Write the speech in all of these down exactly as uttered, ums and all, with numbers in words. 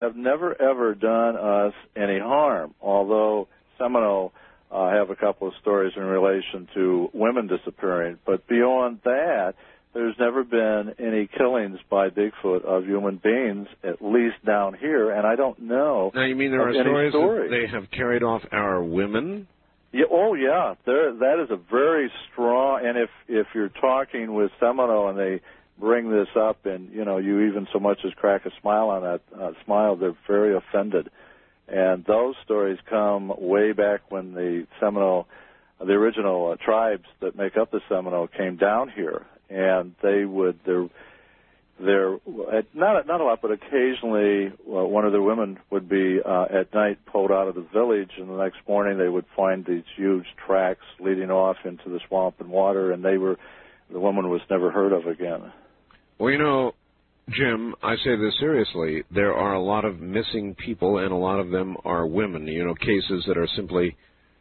have never, ever done us any harm, although Seminole uh, have a couple of stories in relation to women disappearing. But beyond that, there's never been any killings by Bigfoot of human beings, at least down here, and I don't know. Now, you mean there are stories, stories that they have carried off our women? Yeah, oh, yeah. There, that is a very strong, and if, if you're talking with Seminole and they bring this up and, you know, you even so much as crack a smile on that uh, smile, they're very offended. And those stories come way back when the Seminole, the original uh, tribes that make up the Seminole came down here. And they would, they're, they're not not a lot, but occasionally well, one of their women would be uh, at night pulled out of the village, and the next morning they would find these huge tracks leading off into the swamp and water, and they were, the woman was never heard of again. Well, you know, Jim, I say this seriously. There are a lot of missing people, and a lot of them are women. You know, cases that are simply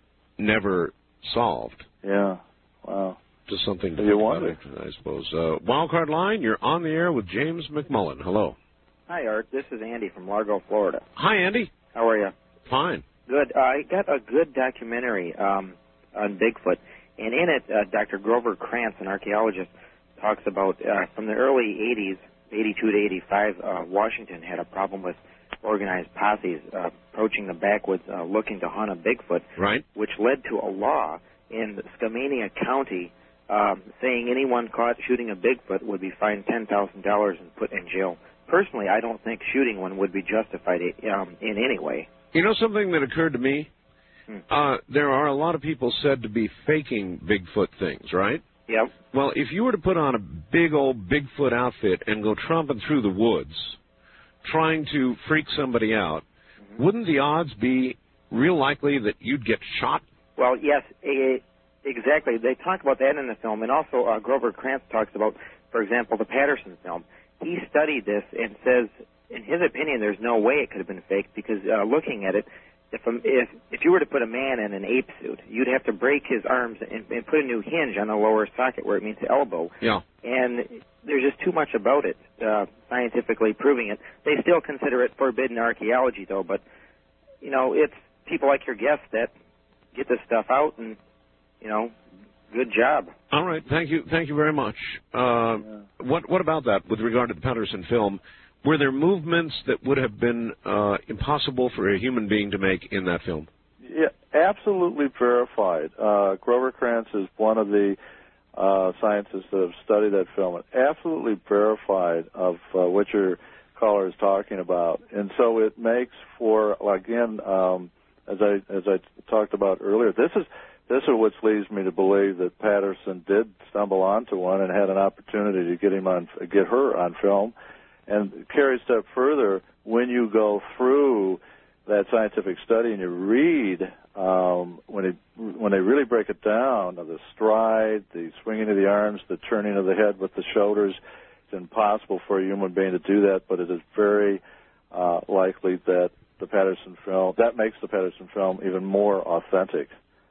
never solved. Yeah. Wow. Just something to you think wonder. about, I suppose. Uh, Wildcard Line, you're on the air with James McMullen. Hello. Hi, Art. This is Andy from Largo, Florida. Hi, Andy. How are you? Fine. Good. Uh, I got a good documentary um, on Bigfoot, and in it, uh, Doctor Grover Krantz, an archaeologist, talks about uh, from the early eighties, eighty-two to eighty-five, uh, Washington had a problem with organized posses uh, approaching the backwoods uh, looking to hunt a Bigfoot, right? Which led to a law in Skamania County Um, saying anyone caught shooting a Bigfoot would be fined ten thousand dollars and put in jail. Personally, I don't think shooting one would be justified um, in any way. You know something that occurred to me? Hmm. Uh, there are a lot of people said to be faking Bigfoot things, right? Yep. Well, if you were to put on a big old Bigfoot outfit and go tromping through the woods trying to freak somebody out, mm-hmm. wouldn't the odds be real likely that you'd get shot? Well, yes, it, exactly. They talk about that in the film, and also uh, Grover Krantz talks about, for example, the Patterson film. He studied this and says, in his opinion, there's no way it could have been faked because uh, looking at it, if, um, if if you were to put a man in an ape suit, you'd have to break his arms and, and put a new hinge on the lower socket where it meets the elbow. Yeah. And there's just too much about it, uh, scientifically proving it. They still consider it forbidden archaeology, though, but, you know, it's people like your guest that get this stuff out and, you know, good job. All right, thank you, thank you very much. Uh, yeah. What what about that with regard to the Patterson film? Were there movements that would have been uh, impossible for a human being to make in that film? Yeah, absolutely verified. Uh, Grover Krantz is one of the uh, scientists that have studied that film, and absolutely verified of uh, what your caller is talking about. And so it makes for, again, um, as I as I talked about earlier, this is. This is what leads me to believe that Patterson did stumble onto one and had an opportunity to get him on, get her on film. And carry a step further, when you go through that scientific study and you read um, when it, when they really break it down, the stride, the swinging of the arms, the turning of the head with the shoulders, it's impossible for a human being to do that. But it is very uh, likely that the Patterson film that makes the Patterson film even more authentic.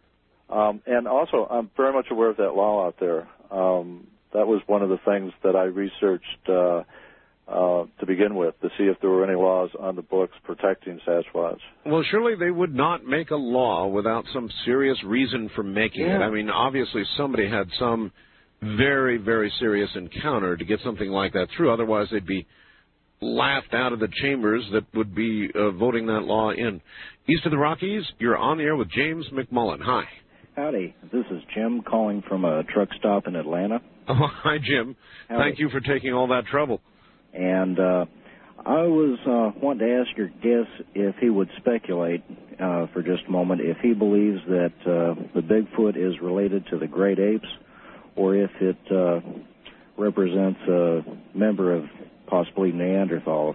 Um, and also, I'm very much aware of that law out there. Um, that was one of the things that I researched uh, uh, to begin with, to see if there were any laws on the books protecting Sasquatch. Well, surely they would not make a law without some serious reason for making yeah. it. I mean, obviously somebody had some very, very serious encounter to get something like that through. Otherwise, they'd be laughed out of the chambers that would be uh, voting that law in. East of the Rockies, you're on the air with James McMullen. Hi. Howdy, this is Jim calling from a truck stop in Atlanta. Oh, hi, Jim. Howdy. Thank you for taking all that trouble. And uh, I was uh, wanting to ask your guest if he would speculate uh, for just a moment if he believes that uh, the Bigfoot is related to the great apes or if it uh, represents a member of possibly Neanderthal.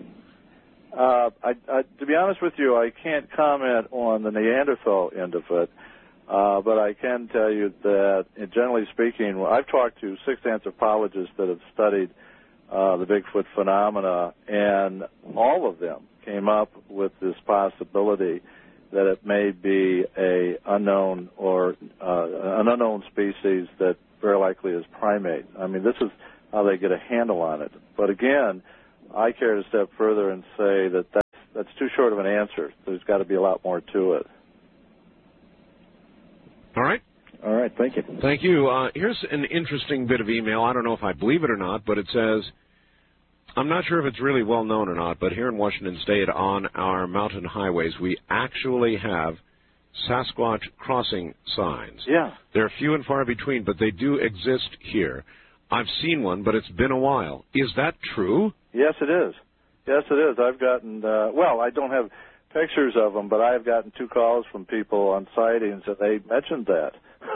Uh, I, I, to be honest with you, I can't comment on the Neanderthal end of it. Uh, but I can tell you that, generally speaking, I've talked to six anthropologists that have studied uh, the Bigfoot phenomena, and all of them came up with this possibility that it may be a unknown or uh, an unknown species that very likely is primate. I mean, this is how they get a handle on it. But again, I care to step further and say that that's too short of an answer. There's got to be a lot more to it. All right. All right, thank you. Thank you. Uh, here's an interesting bit of email. I don't know if I believe it or not, but it says, I'm not sure if it's really well known or not, but here in Washington State on our mountain highways, we actually have Sasquatch crossing signs. Yeah. They're few and far between, but they do exist here. I've seen one, but it's been a while. Is that true? Yes, it is. Yes, it is. I've gotten, uh, well, I don't have pictures of them, but I've gotten two calls from people on sightings, and they mentioned that.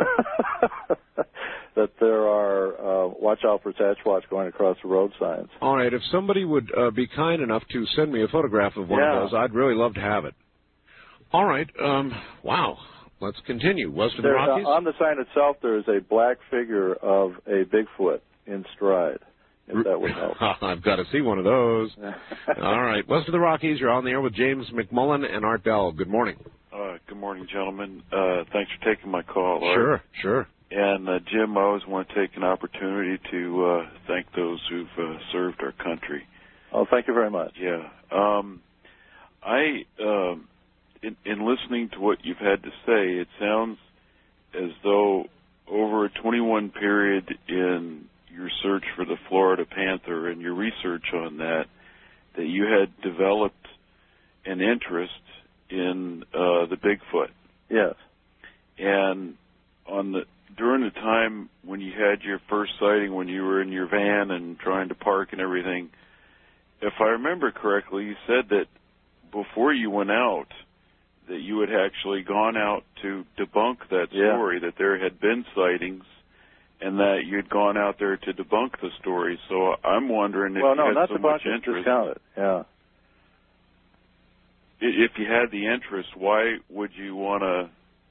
That there are uh, watch out for Sasquatch going across the road signs. All right. If somebody would uh, be kind enough to send me a photograph of one yeah. of those, I'd really love to have it. All right. Um, wow. Let's continue. West of the there, Rockies? Uh, on the sign itself, there is a black figure of a Bigfoot in stride, if that would help. I've got to see one of those. All right. West of the Rockies, you're on the air with James McMullen and Art Bell. Good morning. Uh, good morning, gentlemen. Uh, thanks for taking my call, Art. Sure, sure. And, uh, Jim, I always want to take an opportunity to uh, thank those who've uh, served our country. Oh, thank you very much. Yeah. Um, I, um, in, in listening to what you've had to say, it sounds as though over a twenty-one period in your search for the Florida panther and your research on that, that you had developed an interest in uh, the Bigfoot. Yes. And on the during the time when you had your first sighting, when you were in your van and trying to park and everything, if I remember correctly, you said that before you went out, that you had actually gone out to debunk that story, yeah. that there had been sightings, and that you'd gone out there to debunk the story. So I'm wondering if well, you no, had not so much interest. Discount it. Yeah. If you had the interest, why would you want to?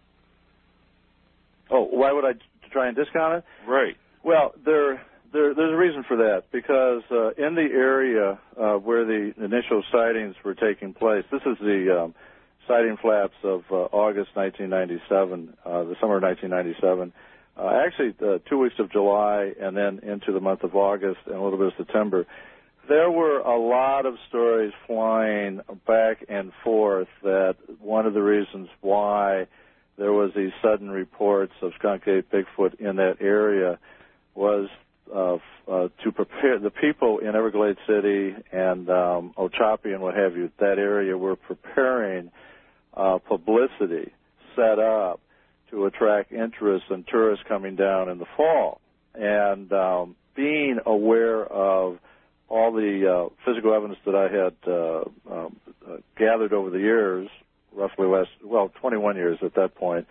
Oh, why would I try and discount it? Right. Well, there, there there's a reason for that, because uh, in the area uh, where the initial sightings were taking place, this is the um, sighting flaps of uh, August nineteen ninety-seven, uh, the summer of nineteen ninety-seven. Uh, actually, uh, two weeks of July and then into the month of August and a little bit of September. There were a lot of stories flying back and forth that one of the reasons why there was these sudden reports of skunk-ape Bigfoot in that area was uh, uh, to prepare the people in Everglades City and um, Ochopee and what have you, that area were preparing uh, publicity set up to attract interest and tourists coming down in the fall. And um, being aware of all the uh, physical evidence that I had uh, um, uh, gathered over the years, roughly last, well, twenty-one years at that point,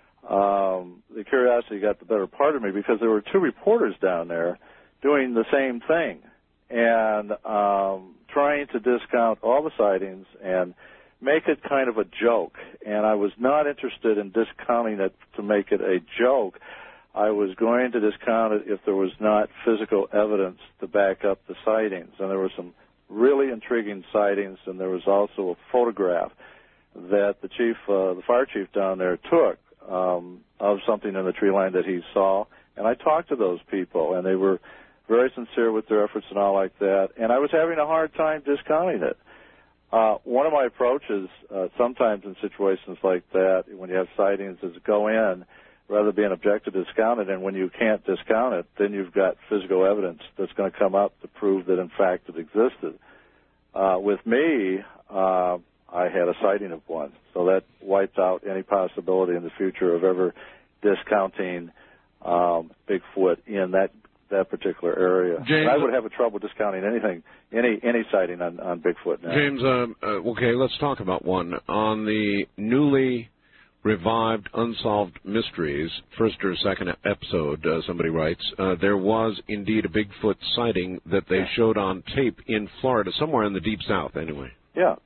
um, the curiosity got the better part of me, because there were two reporters down there doing the same thing and um, trying to discount all the sightings and make it kind of a joke. And I was not interested in discounting it to make it a joke. I was going to discount it if there was not physical evidence to back up the sightings. And there were some really intriguing sightings, and there was also a photograph that the chief, uh, the fire chief down there took um, of something in the tree line that he saw. And I talked to those people, and they were very sincere with their efforts and all like that. And I was having a hard time discounting it. Uh, one of my approaches uh, sometimes in situations like that, when you have sightings, is go in rather than being objective to discount it. And when you can't discount it, then you've got physical evidence that's going to come up to prove that, in fact, it existed. Uh, with me, uh, I had a sighting of one, so that wiped out any possibility in the future of ever discounting um, Bigfoot in that that particular area. James, I would have a trouble discounting anything, any any sighting on, on Bigfoot now. James, um, uh, okay, let's talk about one. On the newly revived Unsolved Mysteries, first or second episode, uh, somebody writes, uh, there was indeed a Bigfoot sighting that they yeah. showed on tape in Florida, somewhere in the Deep South anyway. Yeah.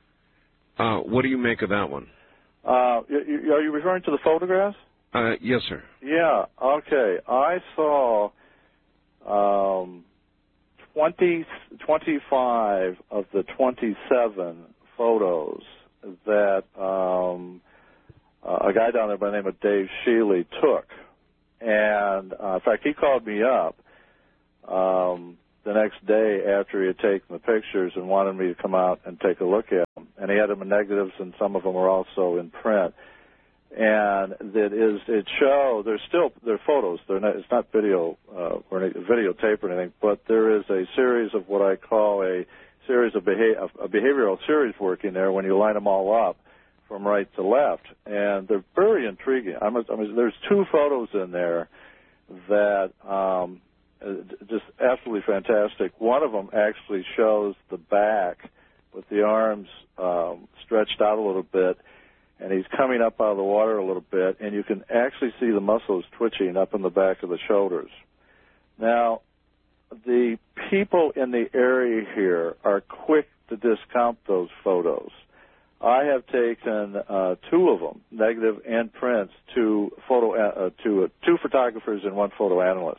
Uh, what do you make of that one? Uh, you, are you referring to the photographs? Uh, yes, sir. Yeah, okay. I saw um, twenty, twenty-five of the twenty-seven photos that um, uh, a guy down there by the name of Dave Shealy took. And, uh, in fact, he called me up um, the next day after he had taken the pictures and wanted me to come out and take a look at them. And he had them in negatives, and some of them were also in print. And that is, it showed, they're still, they're photos. They're not, it's not video uh, or any, videotape or anything, but there is a series of what I call a series of beha- a behavioral series working there when you line them all up from right to left. And they're very intriguing. I mean, I mean there's two photos in there that um, just absolutely fantastic. One of them actually shows the back with the arms um, stretched out a little bit, and he's coming up out of the water a little bit, and you can actually see the muscles twitching up in the back of the shoulders. Now, the people in the area here are quick to discount those photos. I have taken uh, two of them, negative and prints, to photo uh, to uh, two photographers and one photo analyst,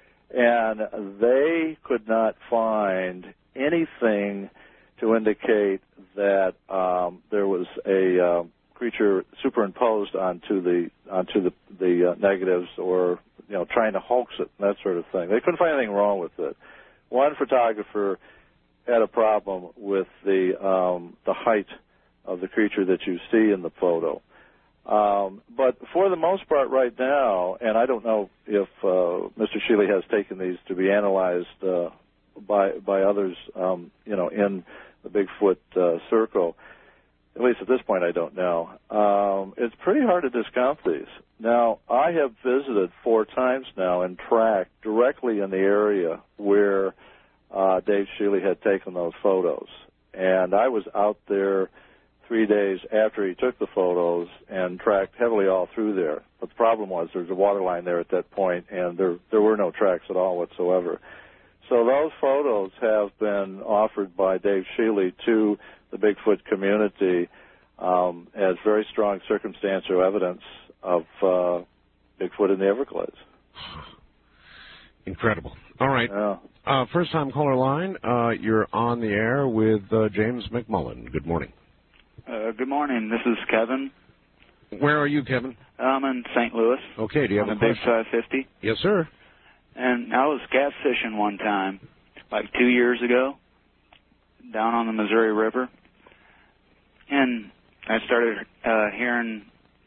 and they could not find anything to indicate that um, there was a uh, creature superimposed onto the onto the the uh, negatives, or you know, trying to hoax it, that sort of thing. They couldn't find anything wrong with it. One photographer had a problem with the um, the height of the creature that you see in the photo. Um, but for the most part right now, and I don't know if uh, Mister Shealy has taken these to be analyzed uh, by by others, um, you know, in the Bigfoot uh, circle. At least at this point, I don't know. Um, it's pretty hard to discount these. Now, I have visited four times now and tracked directly in the area where uh, Dave Shealy had taken those photos. And I was out there three days after he took the photos and tracked heavily all through there. But the problem was there was a water line there at that point, and there there were no tracks at all whatsoever. So those photos have been offered by Dave Shealy to the Bigfoot community um, as very strong circumstantial evidence of uh, Bigfoot in the Everglades. Incredible. All right. Yeah. Uh, first-time caller line. Uh, you're on the air with uh, James McMullen. Good morning. Uh, good morning. This is Kevin. Where are you, Kevin? I'm in Saint Louis. Okay. Do you have on a the Big question? five fifty? Yes, sir. And I was catfishing one time, like two years ago, down on the Missouri River. And I started uh, hearing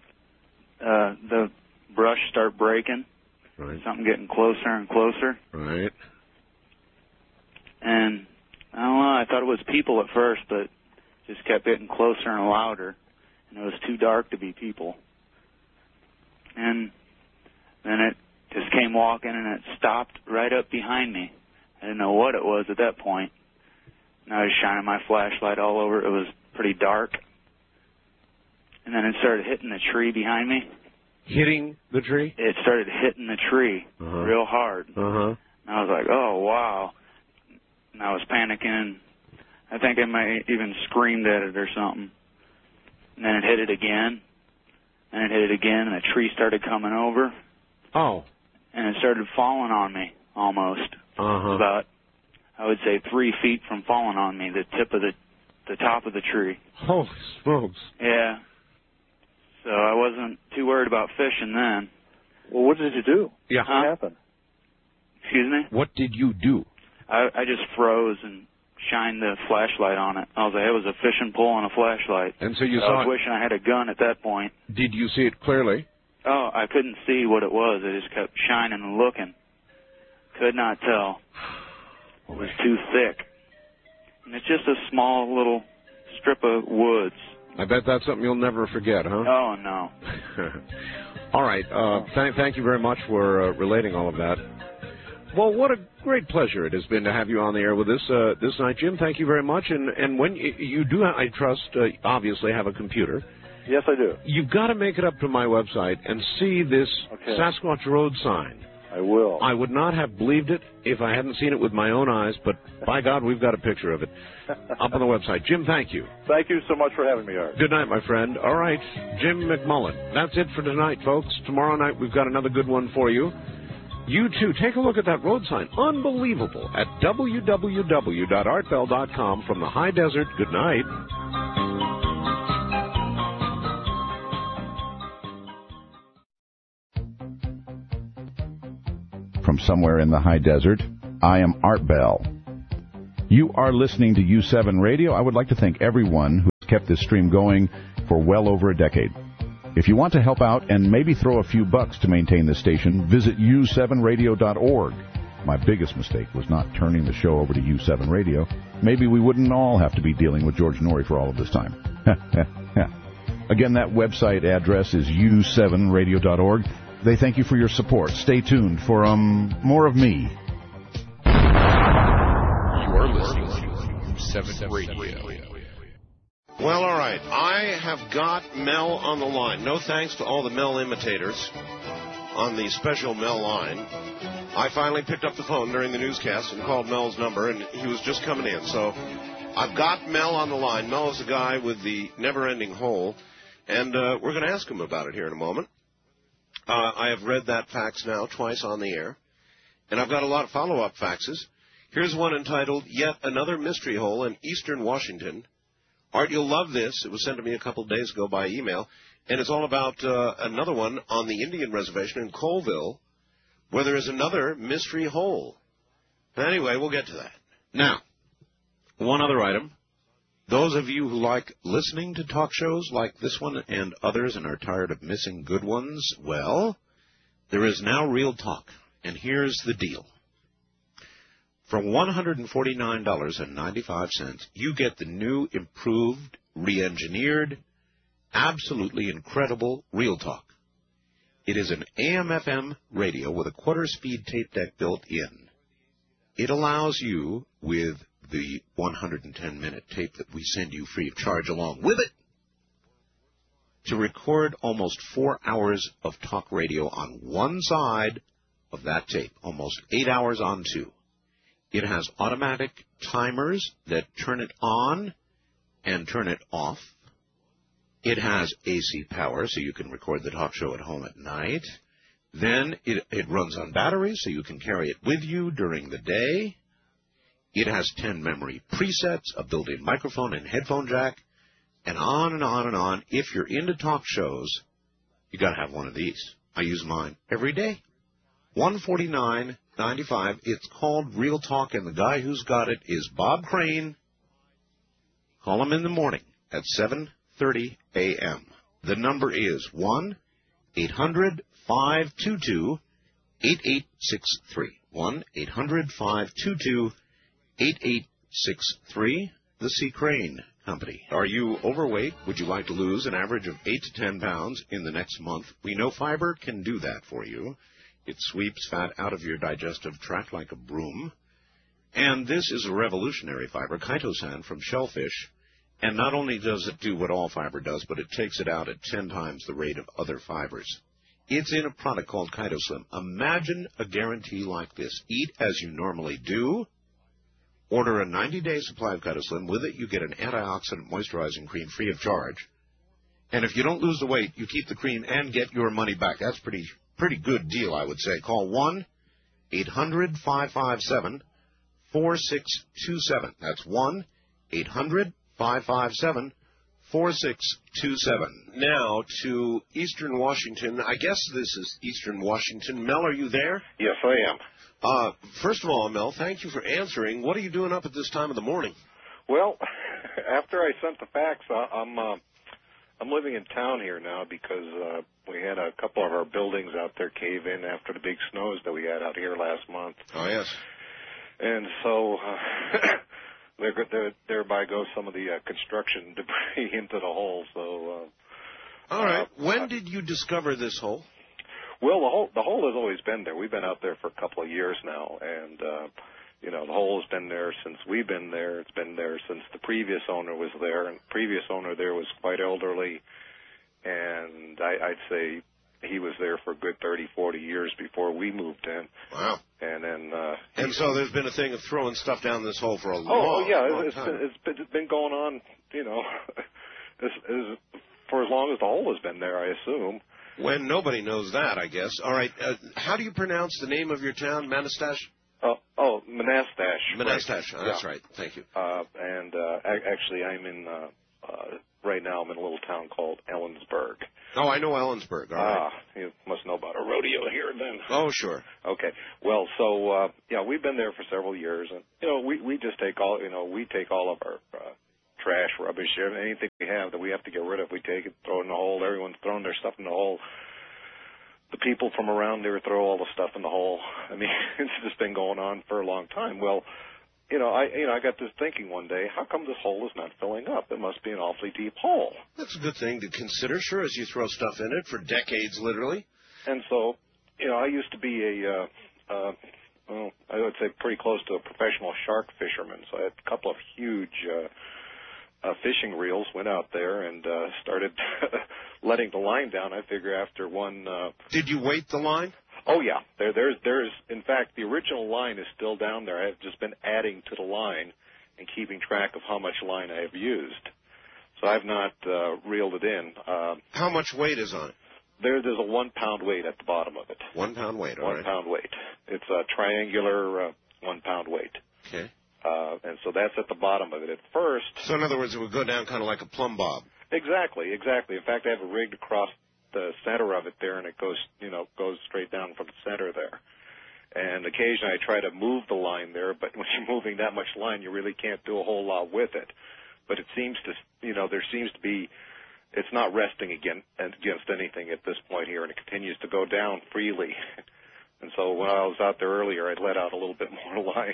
uh, the brush start breaking. Right. Something getting closer and closer. Right. And I don't know, I thought it was people at first, but just kept getting closer and louder. And it was too dark to be people. And then it just came walking, and it stopped right up behind me. I didn't know what it was at that point. And I was shining my flashlight all over. It was pretty dark. And then it started hitting the tree behind me. Hitting the tree? It started hitting the tree uh-huh. real hard. Uh-huh. And I was like, oh, wow. And I was panicking. I think I might even screamed at it or something. And then it hit it again. And it hit it again, and the tree started coming over. Oh. And it started falling on me, almost. Uh-huh. About, I would say, three feet from falling on me, the tip of the, the top of the tree. Holy smokes. Yeah. So I wasn't too worried about fishing then. Well, what did you do? Yeah. Huh? What happened? Excuse me? What did you do? I, I just froze and shined the flashlight on it. I was like, it was a fishing pole and a flashlight. And so you so saw I was it. wishing I had a gun at that point. Did you see it clearly? Oh, I couldn't see what it was. It just kept shining and looking. Could not tell. It was too thick. And it's just a small little strip of woods. I bet that's something you'll never forget, huh? Oh, no. All right. Uh, th- thank you very much for uh, relating all of that. Well, what a great pleasure it has been to have you on the air with us uh, this night, Jim. Thank you very much. And, and when you, you do, I trust, uh, obviously have a computer. Yes, I do. You've got to make it up to my website and see this okay. Sasquatch Road sign. I will. I would not have believed it if I hadn't seen it with my own eyes, but by God, we've got a picture of it up on the website. Jim, thank you. Thank you so much for having me, Art. Good night, my friend. All right, Jim McMullen. That's it for tonight, folks. Tomorrow night, we've got another good one for you. You, too, take a look at that road sign. Unbelievable. At w w w dot art bell dot com from the high desert. Good night. From somewhere in the high desert, I am Art Bell. You are listening to U seven Radio. I would like to thank everyone who's kept this stream going for well over a decade. If you want to help out and maybe throw a few bucks to maintain this station, visit U seven radio dot org. My biggest mistake was not turning the show over to U seven Radio. Maybe we wouldn't all have to be dealing with George Noory for all of this time. Again, that website address is U seven radio dot org. They thank you for your support. Stay tuned for um more of me. You're listening to U seven Radio. Well, all right. I have got Mel on the line. No thanks to all the Mel imitators on the special Mel line. I finally picked up the phone during the newscast and called Mel's number, and he was just coming in. So I've got Mel on the line. Mel is the guy with the never-ending hole, and uh, we're going to ask him about it here in a moment. Uh, I have read that fax now twice on the air, and I've got a lot of follow-up faxes. Here's one entitled, Yet Another Mystery Hole in Eastern Washington. Art, you'll love this. It was sent to me a couple of days ago by email, and it's all about uh, another one on the Indian Reservation in Colville, where there is another mystery hole. Anyway, we'll get to that. Now, one other item. Those of you who like listening to talk shows like this one and others and are tired of missing good ones, well, there is now Real Talk, and here's the deal. For one hundred forty-nine dollars and ninety-five cents, you get the new, improved, re-engineered, absolutely incredible Real Talk. It is an A M F M radio with a quarter-speed tape deck built in. It allows you, with the one hundred ten minute tape that we send you free of charge along with it, to record almost four hours of talk radio on one side of that tape, almost eight hours on two. It has automatic timers that turn it on and turn it off. It has A C power, so you can record the talk show at home at night. Then it, it runs on batteries, so you can carry it with you during the day. It has ten memory presets, a built-in microphone and headphone jack, and on and on and on. If you're into talk shows, you got to have one of these. I use mine every day. one hundred forty-nine dollars and ninety-five cents. It's called Real Talk, and the guy who's got it is Bob Crane. Call him in the morning at seven thirty a.m. The number is one eight hundred five two two eight eight six three. one eight hundred five two two eight eight six three. The C. Crane Company. Are you overweight? Would you like to lose an average of eight to ten pounds in the next month? We know fiber can do that for you. It sweeps fat out of your digestive tract like a broom. And this is a revolutionary fiber, chitosan from shellfish. And not only does it do what all fiber does, but it takes it out at ten times the rate of other fibers. It's in a product called ChitoSlim. Imagine a guarantee like this. Eat as you normally do. Order a ninety day supply of ChitoSlim. With it, you get an antioxidant moisturizing cream free of charge. And if you don't lose the weight, you keep the cream and get your money back. That's pretty pretty good deal, I would say. Call one eight hundred five five seven four six two seven. That's one eight hundred five five seven four six two seven. Now to Eastern Washington. I guess this is Eastern Washington. Mel, are you there? Yes, I am. Uh, first of all, Mel, thank you for answering. What are you doing up at this time of the morning? Well, after I sent the fax, uh, I'm uh, I'm living in town here now because uh, we had a couple of our buildings out there cave in after the big snows that we had out here last month. Oh, yes. And so uh, there, there, thereby goes some of the uh, construction debris into the hole. So, uh, all right. Uh, when did you discover this hole? Well, the hole the hole has always been there. We've been out there for a couple of years now, and uh, you know the hole has been there since we've been there. It's been there since the previous owner was there, and the previous owner there was quite elderly, and I, I'd say he was there for a good thirty, forty years before we moved in. Wow. And then uh, and so there's been a thing of throwing stuff down this hole for a long, oh yeah, long it's, time. It's been, it's been going on, you know, as, as, for as long as the hole has been there, I assume. When nobody knows that, I guess. All right. Uh, how do you pronounce the name of your town, Manastash? Oh, oh, Monastash. Monastash. Right. Oh, that's yeah. right. Thank you. Uh, and uh, actually, I'm in uh, Uh, right now, I'm in a little town called Ellensburg. Oh, I know Ellensburg. All right. Ah, you must know about a rodeo here then. Oh, sure. Okay. Well, so uh, yeah, we've been there for several years, and you know, we we just take all you know, we take all of our uh, trash, rubbish, anything we have that we have to get rid of, we take it, throw it in the hole. Everyone's throwing their stuff in the hole. The people from around there throw all the stuff in the hole. I mean, it's just been going on for a long time. Well, you know, I you know, I got this thinking one day, how come this hole is not filling up? It must be an awfully deep hole. That's a good thing to consider, sure, as you throw stuff in it for decades, literally. And so, you know, I used to be a, uh, uh, well, I would say pretty close to a professional shark fisherman. So I had a couple of huge uh, uh, fishing reels, went out there and uh, started letting the line down. I figure after one... Uh, Did you weight the line? Oh, yeah. There, there's, there's, in fact, the original line is still down there. I've just been adding to the line and keeping track of how much line I have used. So I've not uh, reeled it in. Uh, how much weight is on it? There, there's a one-pound weight at the bottom of it. One pound weight, all One right. pound weight. It's a triangular uh, one-pound weight. Okay. Uh, and so that's at the bottom of it at first. So in other words, it would go down kind of like a plumb bob. Exactly, exactly. In fact, I have it rigged across the center of it there, and it goes, you know, goes straight down from the center there. And occasionally I try to move the line there, but when you're moving that much line, you really can't do a whole lot with it. But it seems to, you know, there seems to be, it's not resting against, against anything at this point here, and it continues to go down freely. And so when I was out there earlier, I'd let out a little bit more line.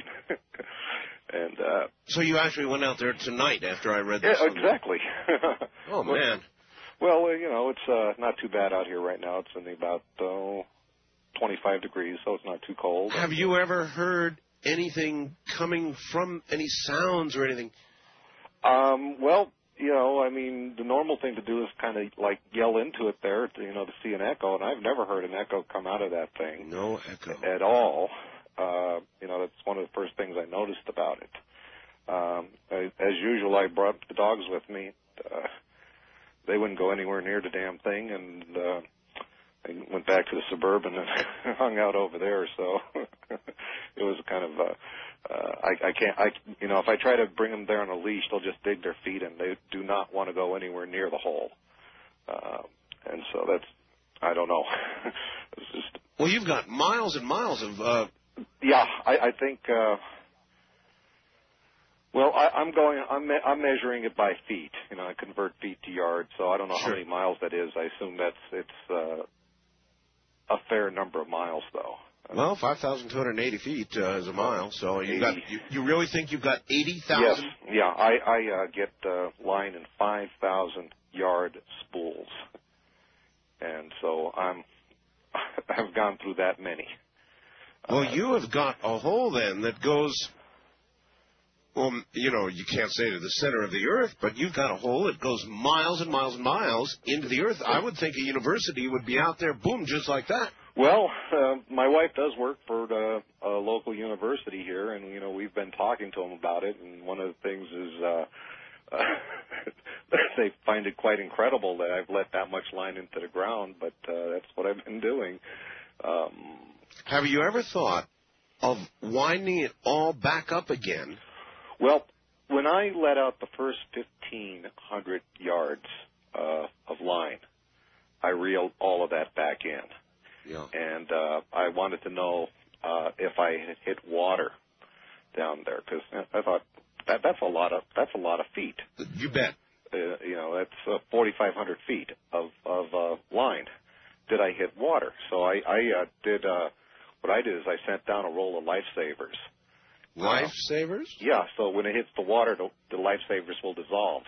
and uh, So you actually went out there tonight after I read this? Yeah, exactly. Oh, man. Well, uh, you know, it's uh, not too bad out here right now. It's only about oh, twenty-five degrees, so it's not too cold. Have you ever heard anything coming from any sounds or anything? Um, well, you know, I mean, the normal thing to do is kind of like yell into it there, to, you know, to see an echo, and I've never heard an echo come out of that thing. No echo. At all. Uh, you know, that's one of the first things I noticed about it. Um, I, as usual, I brought the dogs with me. Uh, they wouldn't go anywhere near the damn thing, and uh, I went back to the Suburban and hung out over there, so it was kind of... Uh, Uh, I, I can't, I, you know, if I try to bring them there on a leash, they'll just dig their feet in. They do not want to go anywhere near the hole. Uh, and so that's, I don't know. It's just. Well, you've got miles and miles of. Uh... Yeah, I, I think. Uh, well, I, I'm going. I'm, me- I'm measuring it by feet. You know, I convert feet to yards, so I don't know Sure. how many miles that is. I assume that's it's uh, a fair number of miles, though. Well, five thousand two hundred eighty feet uh, is a mile, so you got you, you really think you've got eighty thousand? Yes, yeah. I, I uh, get uh, line in five thousand yard spools, and so I'm I've gone through that many. Well, uh, you have got a hole then that goes. Well, you know, you can't say to the center of the earth, but you've got a hole that goes miles and miles and miles into the earth. I would think a university would be out there, boom, just like that. Well, uh, my wife does work for the, a local university here, and you know we've been talking to them about it. And one of the things is uh, uh, they find it quite incredible that I've let that much line into the ground, but uh, that's what I've been doing. Um, Have you ever thought of winding it all back up again? Well, when I let out the first fifteen hundred yards uh, of line, I reeled all of that back in. Yeah. And uh, I wanted to know uh, if I had hit water down there, because I thought that that's a lot of that's a lot of feet. You bet. Uh, you know, that's uh, forty-five hundred feet of of uh, line. Did I hit water? So I, I uh, did. Uh, what I did is I sent down a roll of lifesavers. Lifesavers? Uh, yeah. So when it hits the water, the, the lifesavers will dissolve.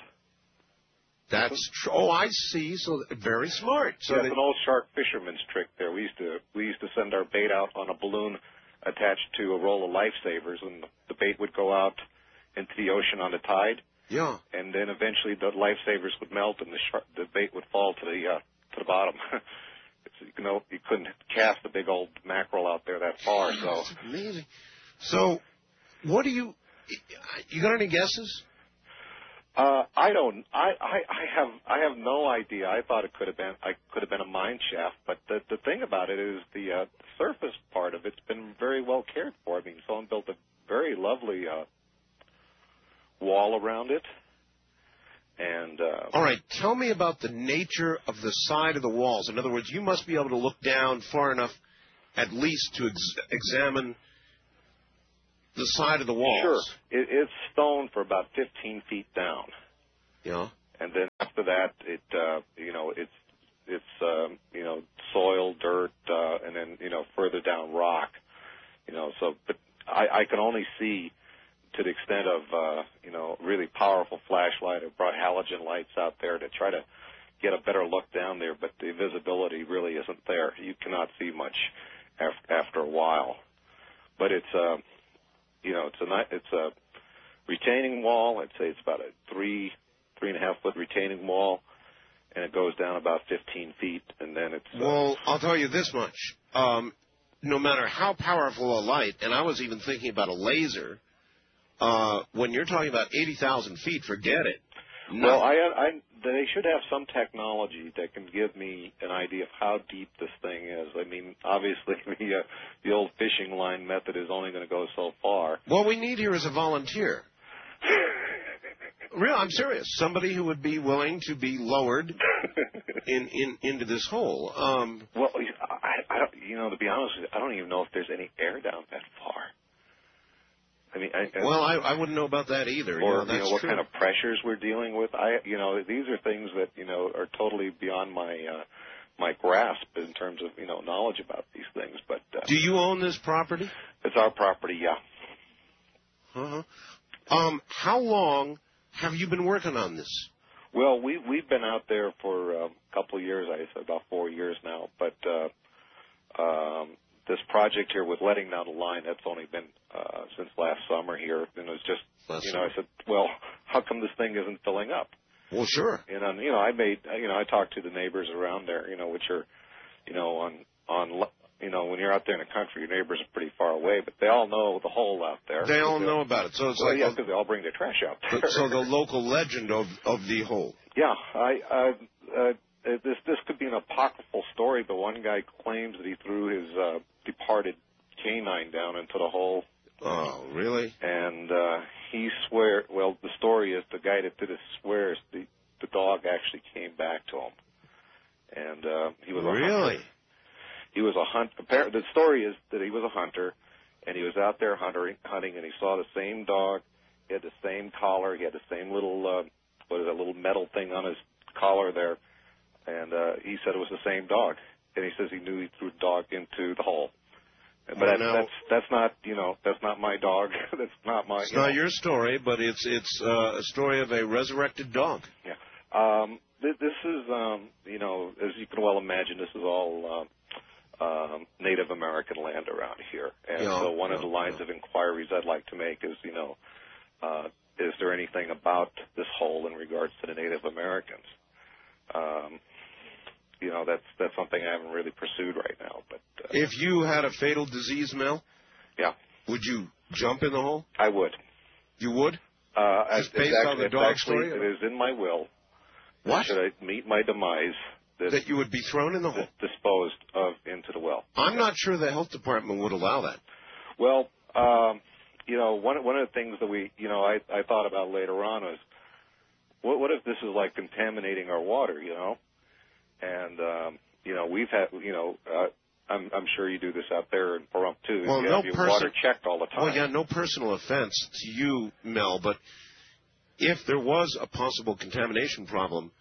That's true. Oh, I see. So very smart. So yeah, they... it's an old shark fisherman's trick. There, we used to we used to send our bait out on a balloon attached to a roll of lifesavers, and the bait would go out into the ocean on the tide. Yeah. And then eventually the lifesavers would melt, and the shark, the bait would fall to the uh, to the bottom. you know, you couldn't cast a big old mackerel out there that far. So that's amazing. So, what do you? You got any guesses? Uh, I don't. I, I, I have. I have no idea. I thought it could have been. I could have been a mine shaft. But the the thing about it is the uh, surface part of it's been very well cared for. I mean, someone built a very lovely uh, wall around it, And uh, all right, tell me about the nature of the side of the walls. In other words, you must be able to look down far enough, at least, to ex- examine the side of the walls. Sure, it, it's stone for about fifteen feet down. Yeah. And then after that, it uh, you know it's it's um, you know soil, dirt, uh, and then you know further down rock. You know, so but I, I can only see to the extent of, uh, you know, really powerful flashlight. I brought halogen lights out there to try to get a better look down there, but the visibility really isn't there. You cannot see much af- after a while. But it's, uh, you know, it's a ni- it's a retaining wall. I'd say it's about a three, three and a half foot retaining wall, and it goes down about fifteen feet, and then it's... Uh, well, I'll tell you this much. Um, no matter how powerful a light, and I was even thinking about a laser... Uh, when you're talking about eighty thousand feet, forget it. No. Well, I, I, they should have some technology that can give me an idea of how deep this thing is. I mean, obviously, the, uh, the old fishing line method is only going to go so far. What we need here is a volunteer. Real, I'm serious. Somebody who would be willing to be lowered in, in into this hole. Um, well, I, I don't, you know, to be honest with you, I don't even know if there's any air down that far. I mean, I, I, well, I, I wouldn't know about that either. Or you know, that's you know, what true. kind of pressures we're dealing with. I, you know, these are things that you know are totally beyond my uh, my grasp in terms of you know knowledge about these things. But uh, do you own this property? It's our property, yeah. Uh huh. Um, how long have you been working on this? Well, we we've been out there for um, a couple of years. I said about four years now, but. Uh, um, This project here with letting down the line, that's only been uh, since last summer here. And it was just, last you know, summer. I said, well, how come this thing isn't filling up? Well, sure. And, um, you know, I made, you know, I talked to the neighbors around there, you know, which are, you know, on, on, you know, when you're out there in the country, your neighbors are pretty far away, but they all know the hole out there. They all know about it. So it's well, like, yeah, because they all bring their trash out there. So the local legend of, of the hole. Yeah, I, uh, uh, this this could be an apocryphal story, but one guy claims that he threw his uh, departed canine down into the hole. Oh, really? And uh, he swear. Well, the story is the guy that did it swears the the dog actually came back to him, and uh, he was really. A hunter. He was a hunt. The story is that he was a hunter, and he was out there hunting, hunting, and he saw the same dog. He had the same collar. He had the same little uh, what is that little metal thing on his collar there. And uh, he said it was the same dog, and he says he knew he threw the dog into the hole. But that's, now, that's that's not you know that's not my dog. That's not my. It's you not know. your story, but it's it's uh, a story of a resurrected dog. Yeah. Um, th- this is um, you know as you can well imagine, this is all um, um, Native American land around here, and yeah, so one yeah, of the lines yeah. of inquiries I'd like to make is you know uh, is there anything about this hole in regards to the Native Americans? Um, you know, that's that's something I haven't really pursued right now. But uh, if you had a fatal disease, Mel, yeah, would you jump in the hole? I would. You would? Uh, Just it's based actually, on the it's dog actually, story? It is in my will. What? Should I meet my demise? That, that you would be thrown in the hole? Disposed of into the well. I'm not sure the health department would allow that. Well, um, you know, one one of the things that we, you know, I I thought about later on was, what what if this is like contaminating our water, you know? And um, you know, we've had, you know, uh, I'm I'm sure you do this out there in Pahrump too. Well, you no have your person- water checked all the time. Well, yeah, no personal offense to you, Mel, but if there was a possible contamination problem,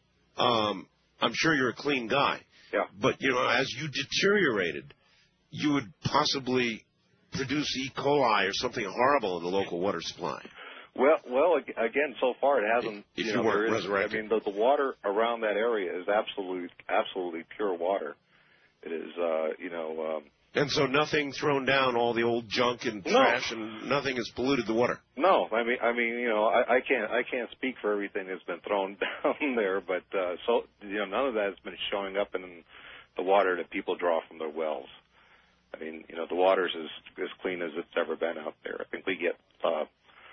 um, I'm sure you're a clean guy. Yeah. But, you know, as you deteriorated, you would possibly produce E. coli or something horrible in the local water supply. Well, well, ag- again, so far it hasn't. If you you know, weren't there is- resurrected. I mean, the, the water around that area is absolutely, absolutely pure water. It is, uh, you know. Um, And so nothing thrown down, all the old junk and No. trash, and nothing has polluted the water. No, I mean, I mean, you know, I, I can't, I can't speak for everything that's been thrown down there, but uh, so you know, none of that has been showing up in the water that people draw from their wells. I mean, you know, the water's as as clean as it's ever been out there. I think we get uh,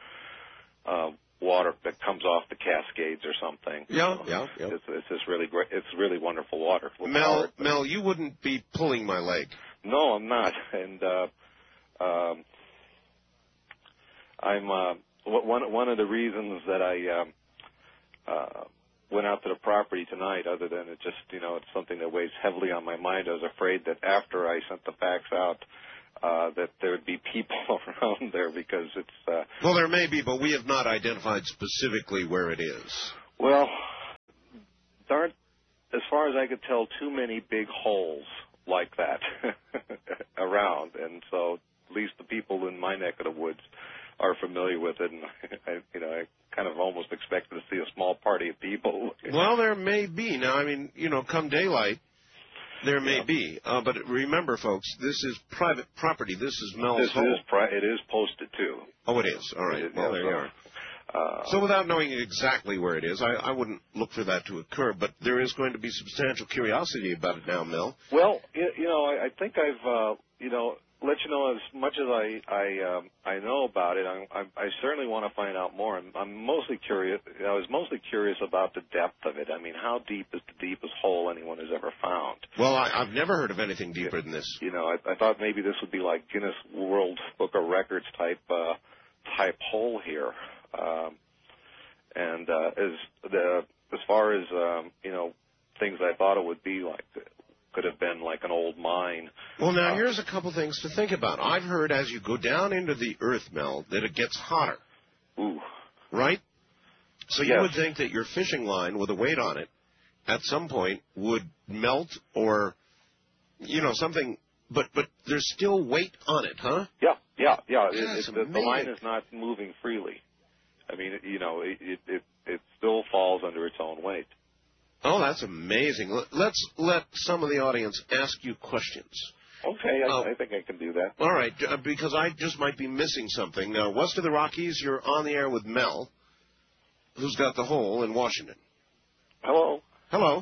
uh, water that comes off the Cascades or something. Yeah, So yeah, yeah. It's, it's just really great. It's really wonderful water. Mel, Mel, you wouldn't be pulling my leg. No, I'm not, and uh, um, I'm uh, one one of the reasons that I um, uh, went out to the property tonight, other than it just, you know, it's something that weighs heavily on my mind. I was afraid that after I sent the fax out, uh, that there would be people around there because it's... Uh, well, there may be, but we have not identified specifically where it is. Well, there aren't, as far as I could tell, too many big holes like that around, and so at least the people in my neck of the woods are familiar with it, and I, you know, I kind of almost expected to see a small party of people. Well, there may be. Now, I mean, you know, come daylight, there may yeah. be. Uh, but remember, folks, this is private property. This is Mel's this home. Is pri- it is posted, too. Oh, it is. All right. It, well, yeah, there so, you are. Uh, so without knowing exactly where it is, I, I wouldn't look for that to occur, but there is going to be substantial curiosity about it now, Mel. Well, you, you know, I, I think I've, uh, you know, let you know as much as I I, um, I know about it. I, I, I certainly want to find out more. I'm, I'm mostly curious. I was mostly curious about the depth of it. I mean, how deep is the deepest hole anyone has ever found? Well, I, I've never heard of anything deeper than this. You know, I, I thought maybe this would be like Guinness World Book of Records type uh, type hole here. Um, and uh, as the as far as um, you know, things I thought it would be like. Could have been like an old mine. Well, now, uh, here's a couple things to think about. I've heard as you go down into the earth, Mel, that it gets hotter. Ooh. Right? So yes. you would think that your fishing line with a weight on it at some point would melt or, you know, something, but but there's still weight on it, huh? Yeah, yeah, yeah. It, That's it, the, the line is not moving freely. I mean, you know, it, it, it, it still falls under its own weight. Oh, that's amazing. Let's let some of the audience ask you questions. Okay, I, uh, I think I can do that. All right, because I just might be missing something. Now, west of the Rockies, you're on the air with Mel, who's got the hole in Washington. Hello. Hello.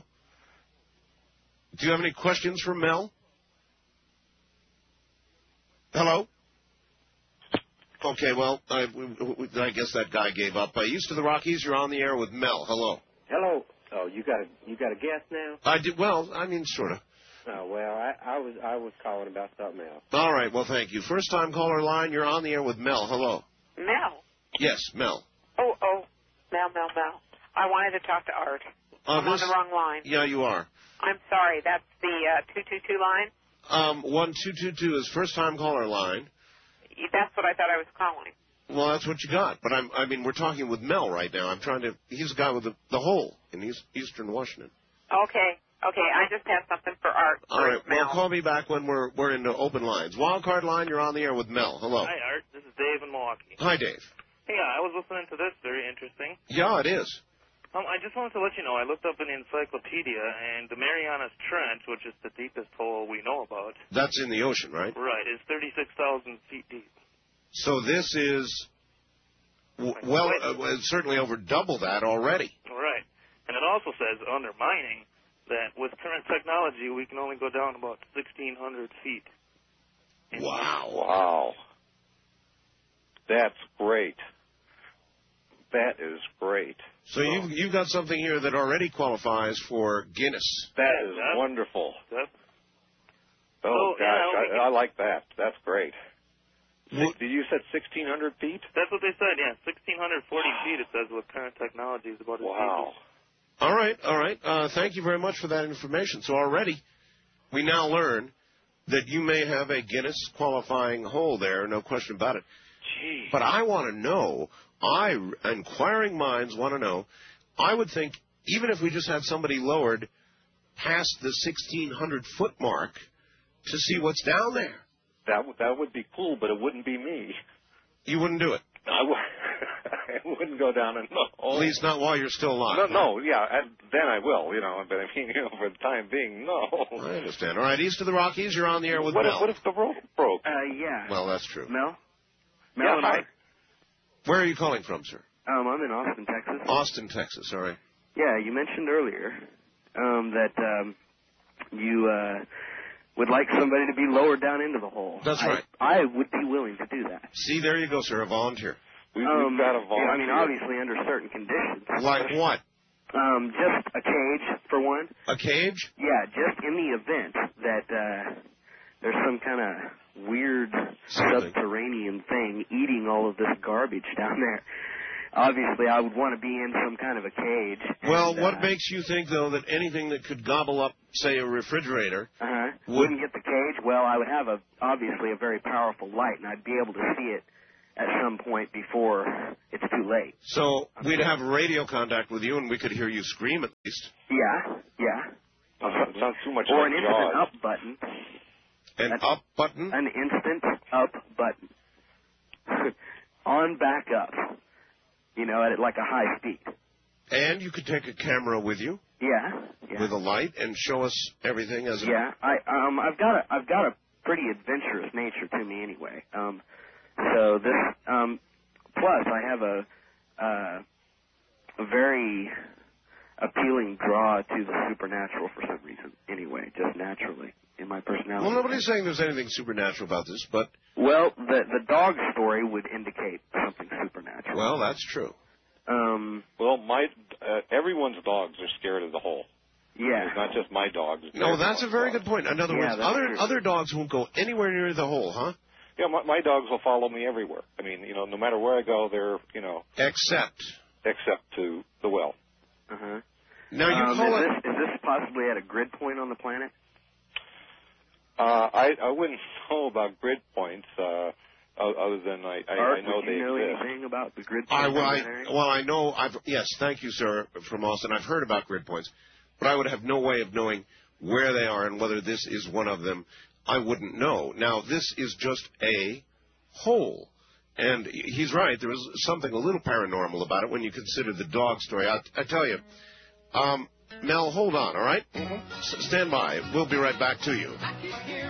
Do you have any questions for Mel? Hello? Okay, well, I, I guess that guy gave up. Uh, east of the Rockies, you're on the air with Mel. Hello. Hello. Oh, you got a you got a guess now? I did. Well, I mean, sort of. Oh well, I, I was I was calling about something else. All right. Well, thank you. First time caller line. You're on the air with Mel. Hello. Mel. Yes, Mel. Oh, oh, Mel, Mel, Mel. I wanted to talk to Art. Uh, I'm this, on the wrong line. Yeah, you are. I'm sorry. That's the uh, two two two line. Um, one two two two is first time caller line. That's what I thought I was calling. Well, that's what you got. But I'm, I mean, we're talking with Mel right now. I'm trying to. He's the guy with the, the hole in East, Eastern Washington. Okay. Okay. I just have something for Art. All right. Mel. Well, call me back when we're we're in the open lines. Wildcard line. You're on the air with Mel. Hello. Hi, Art. This is Dave in Milwaukee. Hi, Dave. Hey, I was listening to this. Very interesting. Yeah, it is. Um, I just wanted to let you know, I looked up in the encyclopedia, and the Marianas Trench, which is the deepest hole we know about. That's in the ocean, right? Right. Is thirty-six thousand feet deep. So this is, w- well, uh, certainly over double that already. Right. And it also says, under mining, that with current technology, we can only go down about sixteen hundred feet. Wow. Wow. That's great. That is great. So oh. you've, you've got something here that already qualifies for Guinness. That yeah, is that's, wonderful. That's, oh, oh, gosh, yeah, I, I like that. That's great. Well, Did you said sixteen hundred feet? That's what they said, yeah. sixteen forty feet, it says, with current technology is about as Wow. deep. All right, all right. Uh, thank you very much for that information. So already we now learn that you may have a Guinness qualifying hole there, no question about it. Gee. But I want to know, I, inquiring minds want to know, I would think even if we just had somebody lowered past the sixteen hundred foot mark to see what's down there. That, w- that would be cool, but it wouldn't be me. You wouldn't do it? I, w- I wouldn't go down and no. At least not while you're still alive. No, no, yeah, and then I will, you know, but I mean, you know, for the time being, no. I understand. All right, east of the Rockies, you're on the air with what Mel. If, what if the rope broke? Uh, yeah. Well, that's true. Mel? Mel yeah, and hi. I. Where are you calling from, sir? Um, I'm in Austin, Texas. Austin, Texas, all right. Yeah, you mentioned earlier um, that um, you uh, would like somebody to be lowered down into the hole. That's I, right. I would be willing to do that. See, there you go, sir, a volunteer. We, um, we've got a volunteer. Yeah, I mean, obviously under certain conditions. Like what? Um, just a cage, for one. A cage? Yeah, just in the event that uh, there's some kind of weird Something. subterranean thing eating all of this garbage down there. obviously I would want to be in some kind of a cage. Well, and, what uh, makes you think, though, that anything that could gobble up, say, a refrigerator uh-huh, would... wouldn't get the cage? Well, I would have, a obviously, a very powerful light, and I'd be able to see it at some point before it's too late. So we'd have radio contact with you, and we could hear you scream at least. Yeah, yeah. Oh, it's not too much or like an instant Jaws. up button. An That's up button? An instant up button. On back up. You know, at like a high speed. And you could take a camera with you. Yeah, yeah. With a light and show us everything as. Yeah, I um I've got a I've got a pretty adventurous nature to me anyway. Um, so this um plus I have a uh, a very appealing draw to the supernatural for some reason. Anyway, just naturally in my personality. Well, nobody's saying there's anything supernatural about this, but. Well, the the dog story would indicate something supernatural. Well, that's true. Um. Well, my uh, everyone's dogs are scared of the hole. Yeah. It's not just my dogs. No, that's a very good point. In other Yeah, words, that's other true. other dogs won't go anywhere near the hole, huh? Yeah, my, my dogs will follow me everywhere. I mean, you know, no matter where I go, they're, you know. Except. Except to the well. Uh huh. Now you um, call is it. This, is this possibly at a grid point on the planet? Uh, I I wouldn't know about grid points, uh, other than I I, Art, I know would they you know exist. anything about the grid I, points? well, in I, that area? well, I know. I've yes, thank you, sir, from Austin. I've heard about grid points, but I would have no way of knowing where they are and whether this is one of them. I wouldn't know. Now, this is just a hole, and he's right. There is something a little paranormal about it when you consider the dog story. I, I tell you, um, Mel, hold on, all right? Mm-hmm. S- stand by. We'll be right back to you.